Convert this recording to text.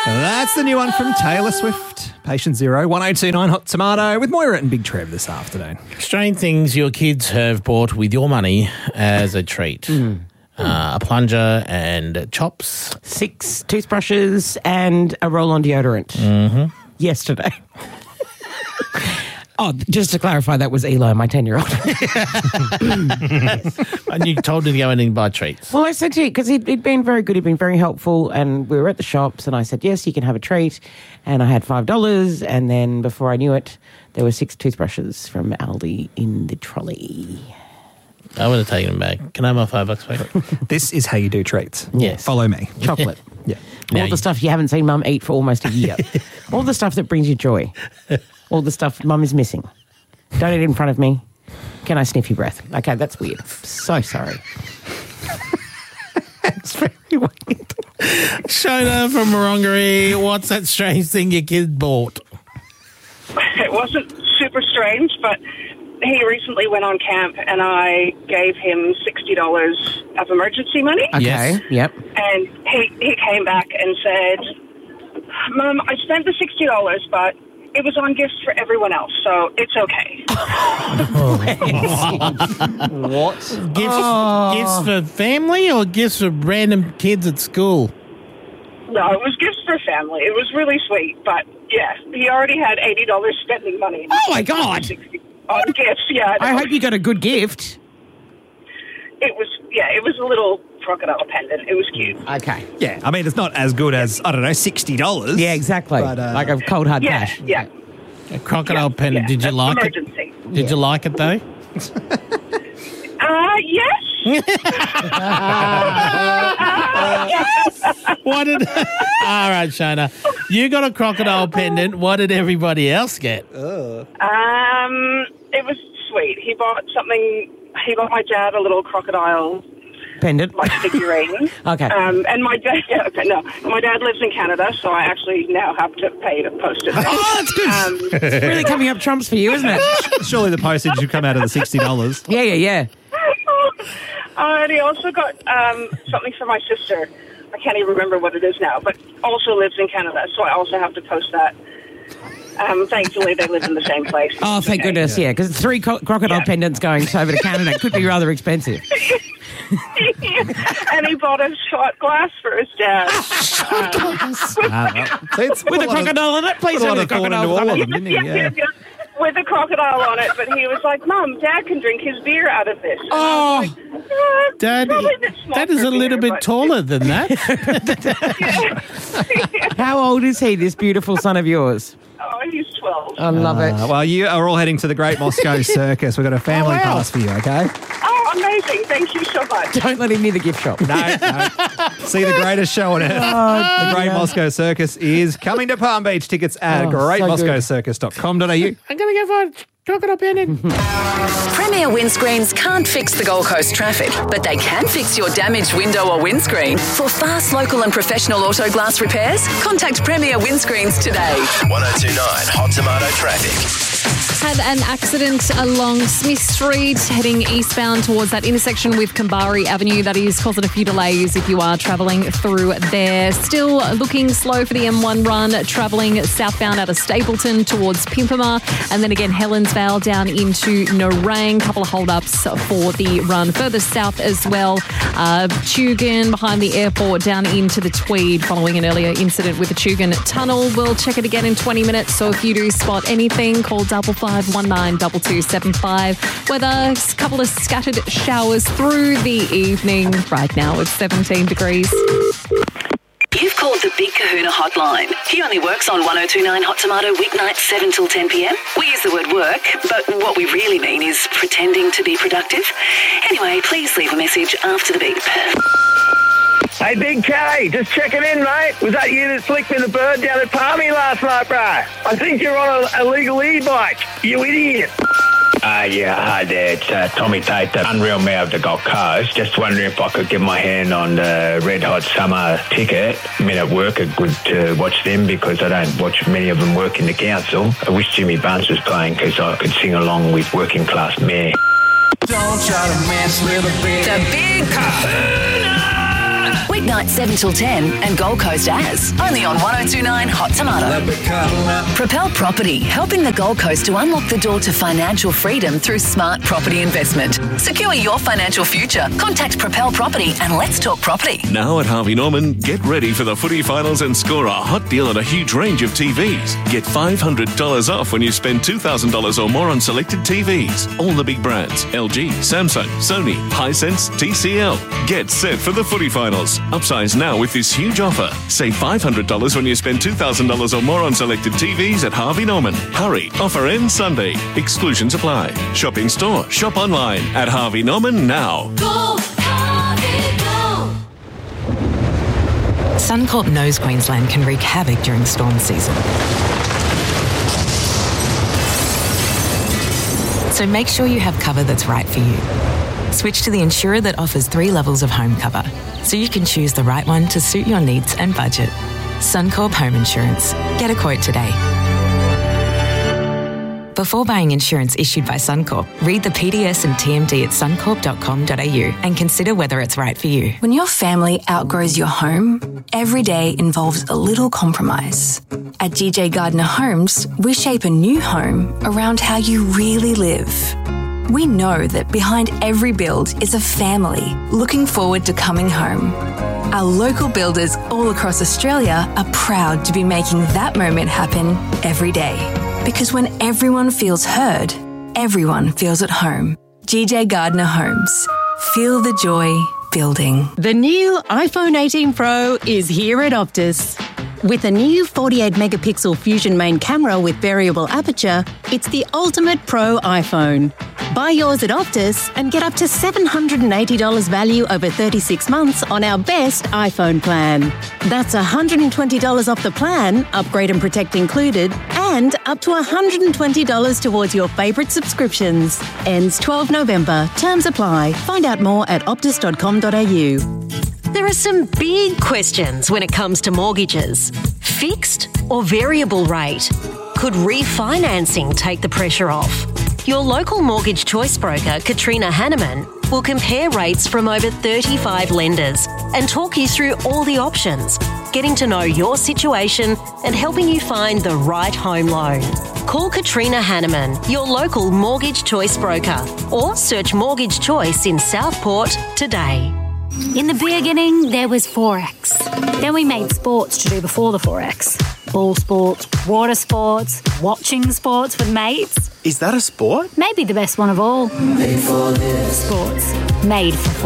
That's the new one from Taylor Swift. Patient Zero, 1029 Hot Tomato with Moira and Big Trev this afternoon. Strange things your kids have bought with your money as a treat. A plunger and chops. 6 toothbrushes and a roll-on deodorant. Yesterday. Oh, just to clarify, that was Eli, my 10-year-old. And you told him to go in and buy treats. Well, I said to you, because he'd been very good, he'd been very helpful, and we were at the shops, and I said, yes, you can have a treat. And I had $5, and then before I knew it, there were 6 toothbrushes from Aldi in the trolley. I would have taken him back. Can I have my $5 back? This is how you do treats. Yes. Follow me. Chocolate. Yeah. All the stuff you haven't seen Mum eat for almost a year. All the stuff that brings you joy. All the stuff Mum is missing. Don't eat it in front of me. Can I sniff your breath? Okay, that's weird. So sorry. It's very weird. Shona from Morongaree, what's that strange thing your kid bought? It wasn't super strange, but he recently went on camp and I gave him $60 of emergency money. Okay, Yes. yep. And he came back and said, Mum, I spent the $60, but it was on gifts for everyone else, so it's okay. What? Gifts for family or gifts for random kids at school? No, it was gifts for family. It was really sweet, but yeah, he already had $80 spending money. Oh, my God. On gifts, yeah. I hope you got a good gift. It was a little crocodile pendant. It was cute. Okay. Yeah, I mean, it's not as good as, I don't know, $60. Yeah, exactly. But, like a cold hard Yeah, cash. yeah. A crocodile pendant. Did you That's like emergency. it? Did you like it though? Yes. What did? All right, Shona. You got a crocodile pendant. What did everybody else get? It was sweet. He bought my dad a little crocodile Pendant. like figurine. Okay. And my dad, my dad lives in Canada, so I actually now have to pay to post it. Oh, that's good. It's really coming up trumps for you, isn't it? Surely the postage should come out of the $60. Yeah. And he also got something for my sister. I can't even remember what it is now, but also lives in Canada, so I also have to post that. Thankfully, they live in the same place. Oh, thank goodness, yeah, because 3 crocodile pendants going over to Canada could be rather expensive. And he bought a shot glass for his dad. With a crocodile on it? Please have the crocodile on it. Yeah. With a crocodile on it, but he was like, Mum, Dad can drink his beer out of this. Oh, Dad, probably a bit small that is for a little beer, bit but- taller than that. how old is he, this beautiful son of yours? Oh, he's 12. I love it. Well, you are all heading to the Great Moscow Circus. We've got a family pass for you, okay? Oh, amazing. Thank you so much. Don't let him near the gift shop. No. See the greatest show on earth. The Great Moscow Circus is coming to Palm Beach. Tickets at greatmoscowcircus.com.au. I'm going to go for a crocodile pendant. Premier Windscreens can't fix the Gold Coast traffic, but they can fix your damaged window or windscreen. For fast, local and professional auto glass repairs, contact Premier Windscreens today. 1029 Hot Tomato Traffic. Had an accident along Smith Street heading eastbound towards that intersection with Kambari Avenue. That is causing a few delays if you are travelling through there. Still looking slow for the M1 run, travelling southbound out of Stapleton towards Pimpama, and then again Helensvale down into Nerang. Couple of hold-ups for the run further south as well. Tugun behind the airport down into the Tweed following an earlier incident with the Tugun Tunnel. We'll check it again in 20 minutes, so if you do spot anything, call 5519 2275. Weather, a couple of scattered showers through the evening. Right now it's 17 degrees. You've called the Big Kahuna hotline. He only works on 1029 Hot Tomato weeknights 7 till 10 p.m. We use the word work, but what we really mean is pretending to be productive. Anyway, please leave a message after the beep. Hey, Big K, just checking in, mate. Was that you that flicked me the bird down at Palmy last night, bro? I think you're on a legal e-bike, you idiot. Yeah, hi there. It's Tommy Tate, the Unreal Mayor of the Gold Coast. Just wondering if I could get my hand on the Red Hot Summer ticket. Men at work are good to watch them because I don't watch many of them work in the council. I wish Jimmy Barnes was playing because I could sing along with Working Class Mayor. Don't try to mess with a big... The Big Kahuna! Weeknight 7 till 10 and Gold Coast As. Only on 1029 Hot Tomato. Propel Property, helping the Gold Coast to unlock the door to financial freedom through smart property investment. Secure your financial future. Contact Propel Property and let's talk property. Now at Harvey Norman, get ready for the footy finals and score a hot deal on a huge range of TVs. Get $500 off when you spend $2,000 or more on selected TVs. All the big brands: LG, Samsung, Sony, Hisense, TCL. Get set for the footy finals. Upsize now with this huge offer. Save $500 when you spend $2,000 or more on selected TVs at Harvey Norman. Hurry, offer ends Sunday. Exclusions apply. Shop in store, shop online at Harvey Norman now. Go, Harvey, go. Suncorp knows Queensland can wreak havoc during storm season. So make sure you have cover that's right for you. Switch to the insurer that offers 3 levels of home cover, so you can choose the right one to suit your needs and budget. Suncorp Home Insurance. Get a quote today. Before buying insurance issued by Suncorp, read the PDS and TMD at suncorp.com.au and consider whether it's right for you. When your family outgrows your home, every day involves a little compromise. At GJ Gardner Homes, we shape a new home around how you really live. We know that behind every build is a family looking forward to coming home. Our local builders all across Australia are proud to be making that moment happen every day. Because when everyone feels heard, everyone feels at home. GJ Gardner Homes. Feel the joy building. The new iPhone 18 Pro is here at Optus. With a new 48-megapixel Fusion main camera with variable aperture, it's the ultimate pro iPhone. Buy yours at Optus and get up to $780 value over 36 months on our best iPhone plan. That's $120 off the plan, upgrade and protect included, and up to $120 towards your favourite subscriptions. Ends 12 November. Terms apply. Find out more at optus.com.au. There are some big questions when it comes to mortgages. Fixed or variable rate? Could refinancing take the pressure off? Your local mortgage choice broker, Katrina Hanneman, will compare rates from over 35 lenders and talk you through all the options, getting to know your situation and helping you find the right home loan. Call Katrina Hanneman, your local mortgage choice broker, or search Mortgage Choice in Southport today. In the beginning, there was Forex. Then we made sports to do before the Forex. Ball sports, water sports, watching sports with mates. Is that a sport? Maybe the best one of all. Made for this. Sports. Made for